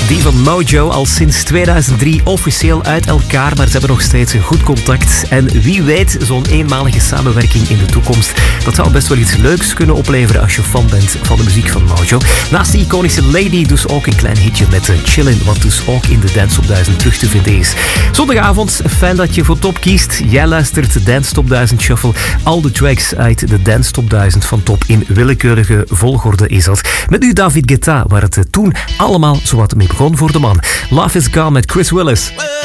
Die van Mojo, al sinds 2003 officieel uit elkaar, maar ze hebben nog steeds een goed contact. En wie weet, zo'n eenmalige samenwerking in de toekomst, dat zou best wel iets leuks kunnen opleveren als je fan bent van de muziek van Mojo. Naast die iconische Lady dus ook een klein hitje met Chillin', wat dus ook in de Dance Top 1000 terug te vinden is. Zondagavond, fijn dat je voor Top kiest. Jij luistert de Dance Top 1000 Shuffle. Al de tracks uit de Dance Top 1000 van Top in willekeurige volgorde is dat. Met nu David Guetta, waar het toen allemaal zowat mee begon voor de man. Love is Gone met Chris Willis.